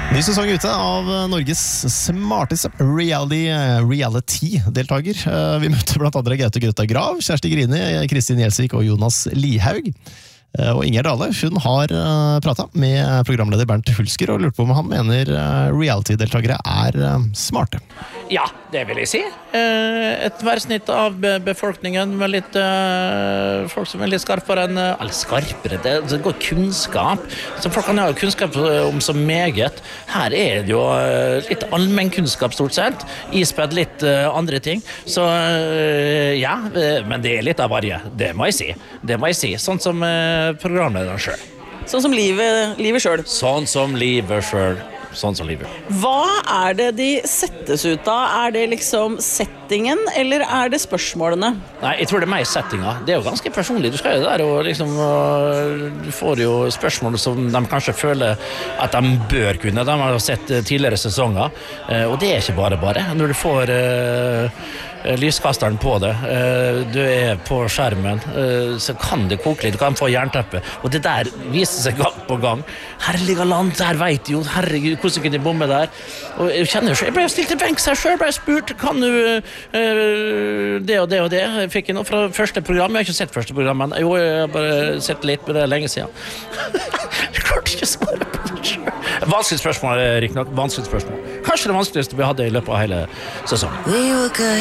Ny sesong ute av Norges smarteste reality-deltager. Vi møter blant andre Gaute Grøtta Grav, Kjersti Grini, Kristin Gjelsvik og Jonas Lihaug. Og Inger Dale, hun har pratet med programleder Bernt Hulsker og lurt på om han mener reality-deltagere smarte. Ja, det vil jeg si. Et tverrsnitt av befolkningen med litt folk som litt skarpere enn skarpere, det går kunnskap. Så folk kan ha kunnskap om så meget. Her det jo litt allmenn kunnskap stort sett, ispedd litt andre ting. Så ja, men det litt av varje, det må jeg si. Sånn som programlederen selv. Sånn som livet selv. Sånn som livet selv. Hva det de settes ut av? Det liksom settingen, eller det spørsmålene? Nei, jeg tror det mer settinga. Det jo ganske personlig. Du skal jo der og liksom du får jo spørsmål som de kanskje føler at de bør kunne. De har jo sett tidligere sesonger, og det ikke bare. Når du får lyskasteren på det, du på skjermen, så kan det koke litt, du kan få jernteppe, og det der viser seg gang på gang. Herlige land, der vet du jo, herregud, hvordan kunne de bomme der? Og jeg kjenner jo selv, jeg ble stilt til benks her selv, ble spurt, kan du det og det og det? Jeg fikk noe fra første program, jeg har ikke sett første program, men jo, jeg har bare sett litt, men det lenge siden. Jeg klarte ikke å svare på det selv. Vanskelig spørsmål, Rikard, vanskelig spørsmål. Kanskje det vanskeligste vi hadde i løpet av hele sesongen.